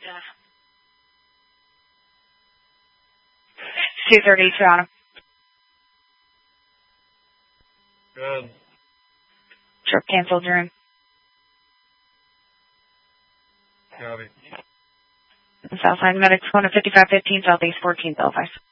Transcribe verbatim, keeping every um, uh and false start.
two thirty, Toronto. Good. Trip canceled, you're in. Copy. Southside Medics, one fifty-five fifteen, Southeast fourteen, Belfast.